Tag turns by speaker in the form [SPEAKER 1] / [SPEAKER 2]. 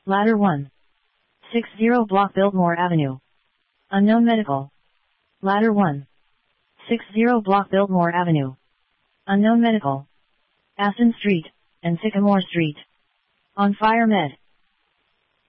[SPEAKER 1] Ladder 1. 60 Block Biltmore Avenue. Unknown medical. Ladder 1. 60 Block Biltmore Avenue. Unknown medical. Aston Street, and Sycamore Street. On fire med.